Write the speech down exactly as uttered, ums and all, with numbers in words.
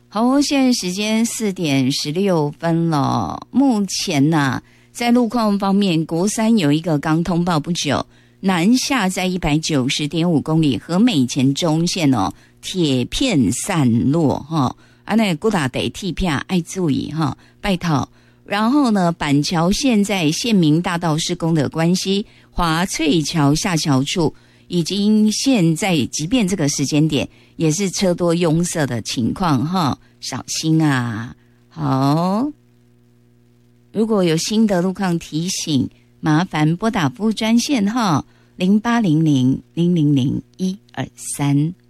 好，现在时间四点十六分了。目前呢、啊，在路况方面，国三有一个刚通报不久，南下在一百九十点五公里，和美前中线哦，铁片散落哈，啊那古打得铁片爱注意哈，拜托。然后呢，板桥现在县民大道施工的关系，华翠桥下桥处已经现在，即便这个时间点也是车多拥塞的情况哈，小心啊！好，如果有新的路况提醒，麻烦拨打服务专线哈，零八零零零零零一二三。